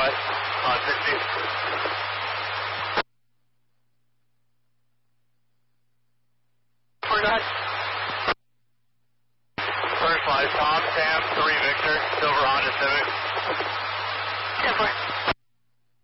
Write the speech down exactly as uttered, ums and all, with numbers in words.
five, on sixty. Four nine. First flight, Tom, Sam, three Victor, Silver Honda Civic. ten four.